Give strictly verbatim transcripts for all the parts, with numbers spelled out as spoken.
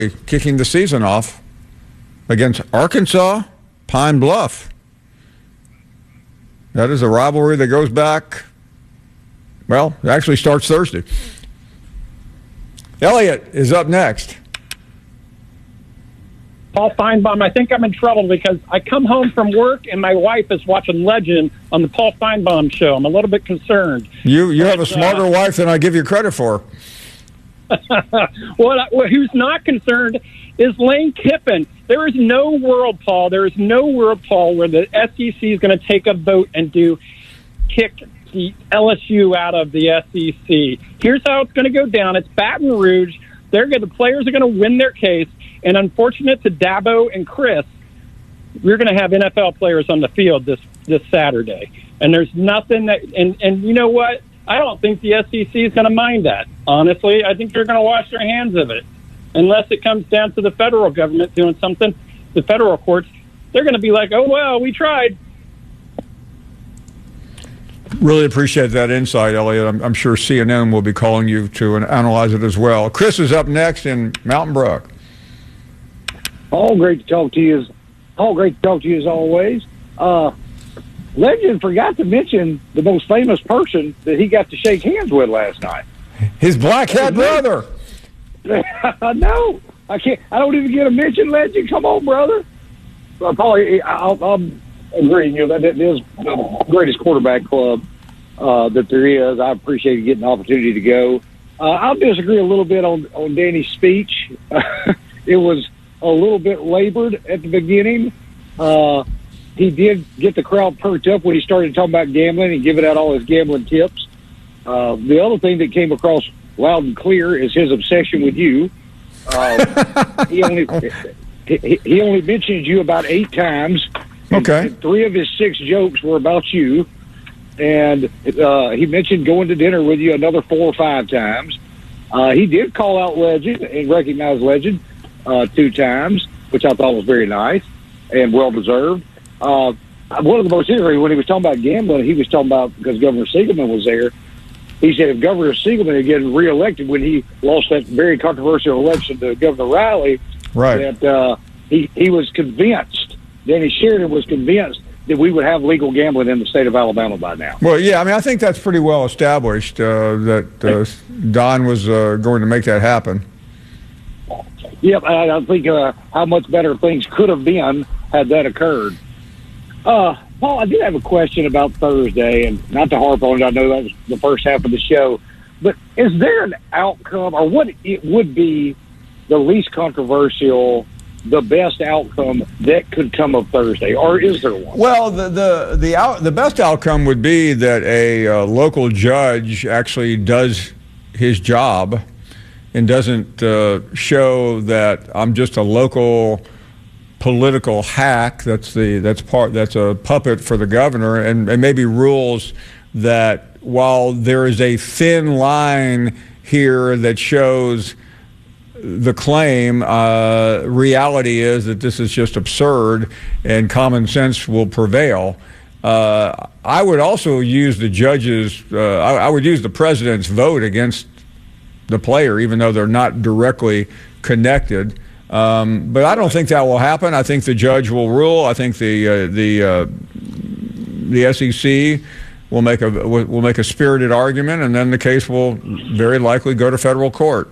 kicking the season off against Arkansas Pine Bluff. That is a rivalry that goes back, well, it actually starts Thursday. Elliot is up next. Paul Feinbaum, I think I'm in trouble because I come home from work and my wife is watching Legend on the Paul Feinbaum show. I'm a little bit concerned. You you but, have a smarter uh, wife than I give you credit for. well, who's not concerned is Lane Kiffin. There is no world, Paul. There is no world, Paul, where the S E C is going to take a vote and do kick the L S U out of the S E C. Here's how it's going to go down. It's Baton Rouge. They're gonna, the players are going to win their case. And unfortunate to Dabo and Chris, we're going to have N F L players on the field this, this Saturday. And there's nothing that and, – and you know what? I don't think the S E C is going to mind that. Honestly, I think they're going to wash their hands of it. Unless it comes down to the federal government doing something, the federal courts, they're going to be like, oh, well, we tried. Really appreciate that insight, Elliot. I'm, I'm sure C N N will be calling you to analyze it as well. Chris is up next in Mountain Brook. All great to talk to you. All great to talk to you as always. Uh, Legend forgot to mention the most famous person that he got to shake hands with last night. His black-haired brother. No, I can't. I don't even get a mention, Legend. Come on, brother. Well, Paul, I'll, I'll agree. You know, that, that is the greatest quarterback club uh, that there is. I appreciate getting the opportunity to go. Uh, I'll disagree a little bit on, on Danny's speech. It was a little bit labored at the beginning. Uh, he did get the crowd perked up when he started talking about gambling and giving out all his gambling tips. Uh, the other thing that came across loud and clear is his obsession with you. Uh, he only he, he only mentioned you about eight times. And, okay. and three of his six jokes were about you. And uh, he mentioned going to dinner with you another four or five times. Uh, he did call out Legend and recognize Legend uh, two times, which I thought was very nice and well-deserved. Uh, one of the most interesting, when he was talking about gambling, he was talking about, because Governor Siegelman was there, he said if Governor Siegelman had gotten reelected when he lost that very controversial election to Governor Riley, right. that uh, he, he was convinced, Danny Sheridan was convinced that we would have legal gambling in the state of Alabama by now. Well, yeah, I mean, I think that's pretty well established uh, that uh, Don was uh, going to make that happen. Yep, I, I think uh, how much better things could have been had that occurred. Uh, Paul, I did have a question about Thursday, and not to harp on it, I know that was the first half of the show, but is there an outcome, or what it would be the least controversial, the best outcome that could come of Thursday, or is there one? Well, the the the, out, the best outcome would be that a uh, local judge actually does his job and doesn't uh, show that I'm just a local political hack that's the that's part that's a puppet for the governor, and, and maybe rules that while there is a thin line here that shows the claim, uh, reality is that this is just absurd and common sense will prevail. Uh, I would also use the judges, uh, I, I would use the president's vote against the player, even though they're not directly connected. Um, but I don't think that will happen. I think the judge will rule. I think the uh, the uh, the S E C will make a will make a spirited argument, and then the case will very likely go to federal court.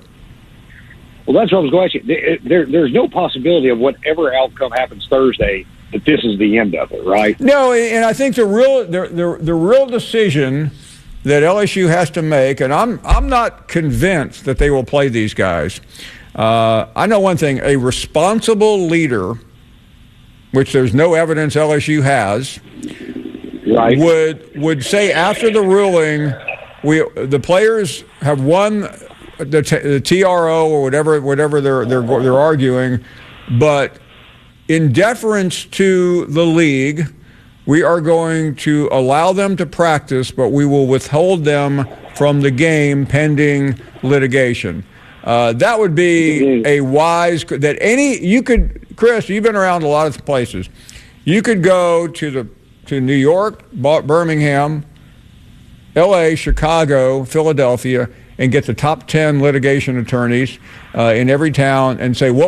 Well, that's what I was going to ask you. There, there's no possibility of whatever outcome happens Thursday that this is the end of it, right? No, and I think the real the the, the real decision that L S U has to make, and I'm I'm not convinced that they will play these guys. Uh, I know one thing: a responsible leader, which there's no evidence L S U has, right, would would say after the ruling, we the players have won the, t- the T R O or whatever whatever they're they're they're arguing, but in deference to the league, we are going to allow them to practice, but we will withhold them from the game pending litigation. Uh, that would be a wise, that any, you could, Chris, you've been around a lot of places. You could go to the to New York, Birmingham, L A, Chicago, Philadelphia, and get the top ten litigation attorneys uh, in every town and say, what